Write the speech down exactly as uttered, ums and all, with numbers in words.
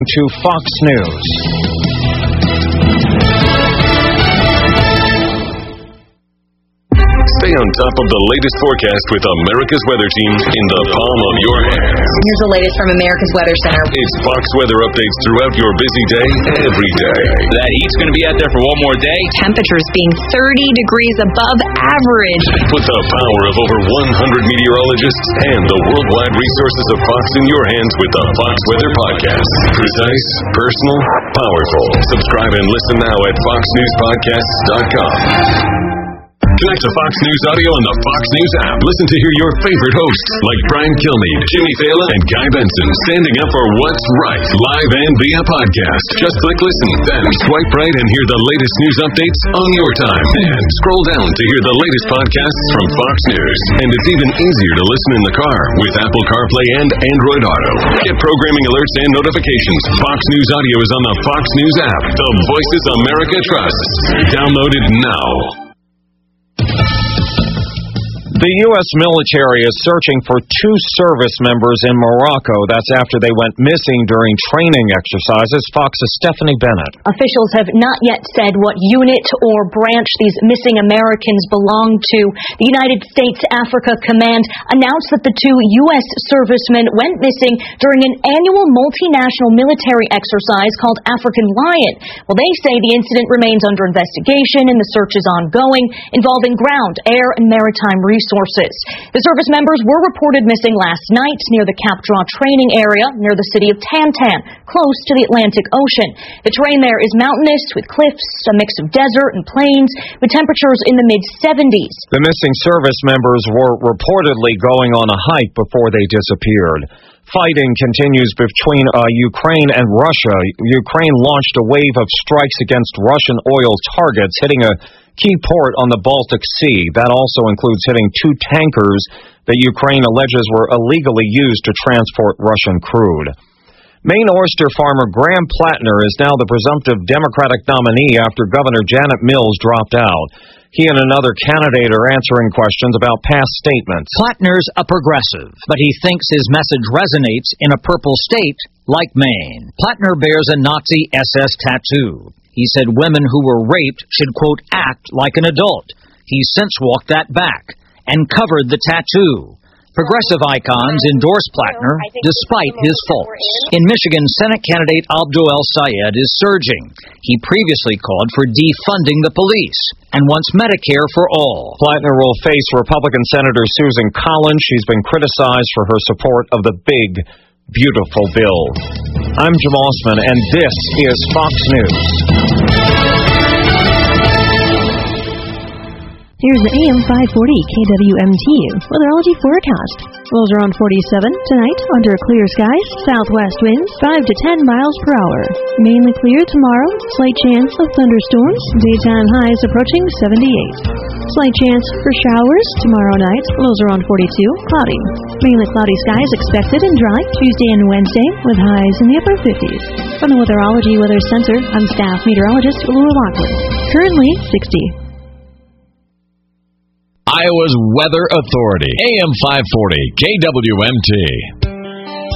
to Fox News. Stay on top of the latest forecast with America's Weather Team in the palm of your hands. Here's the latest from America's Weather Center. It's Fox weather updates throughout your busy day, every day. That heat's going to be out there for one more day. Temperatures being thirty degrees above average. Put the power of over one hundred meteorologists and the worldwide resources of Fox in your hands with the Fox Weather Podcast. Precise, personal, powerful. Subscribe and listen now at fox news podcasts dot com. Connect to Fox News Audio on the Fox News app. Listen to hear your favorite hosts like Brian Kilmeade, Jimmy Fallon, and Guy Benson standing up for what's right, live and via podcast. Just click listen, then swipe right and hear the latest news updates on your time. And scroll down to hear the latest podcasts from Fox News. And it's even easier to listen in the car with Apple CarPlay and Android Auto. Get programming alerts and notifications. Fox News Audio is on the Fox News app. The voices America trusts. Download it now. The U S military is searching for two service members in Morocco. That's after they went missing during training exercises. Fox's Stephanie Bennett. Officials have not yet said what unit or branch these missing Americans belong to. The United States Africa Command announced that the two U S servicemen went missing during an annual multinational military exercise called African Lion. Well, they say the incident remains under investigation and the search is ongoing, involving ground, air, and maritime resources. Sources. The service members were reported missing last night near the Cap Draw training area near the city of Tantan, close to the Atlantic Ocean. The terrain there is mountainous with cliffs, a mix of desert and plains, with temperatures in the mid seventies. The missing service members were reportedly going on a hike before they disappeared. Fighting continues between uh, Ukraine and Russia. Ukraine launched a wave of strikes against Russian oil targets, hitting a key port on the Baltic Sea. That also includes hitting two tankers that Ukraine alleges were illegally used to transport Russian crude. Maine oyster farmer Graham Plattner is now the presumptive Democratic nominee after Governor Janet Mills dropped out. He and another candidate are answering questions about past statements. Plattner's a progressive, but he thinks his message resonates in a purple state like Maine. Plattner bears a Nazi S S tattoo. He said women who were raped should, quote, act like an adult. He's since walked that back and covered the tattoo. Progressive icons endorse Plattner despite his faults. In Michigan, Senate candidate Abdul El-Sayed is surging. He previously called for defunding the police and wants Medicare for all. Plattner will face Republican Senator Susan Collins. She's been criticized for her support of the big, beautiful bill. I'm Jim Osman, and this is Fox News. Here's the A M five forty K W M T weatherology forecast. Lows around forty-seven tonight under clear skies. Southwest winds five to ten miles per hour. Mainly clear tomorrow. Slight chance of thunderstorms. Daytime highs approaching seventy-eight. Slight chance for showers tomorrow night. Lows around forty-two. Cloudy. Mainly cloudy skies expected and dry Tuesday and Wednesday with highs in the upper fifties. From the Weatherology Weather Center, I'm staff meteorologist Laura Lockwood. Currently sixty. Iowa's Weather Authority, A M five forty, K W M T.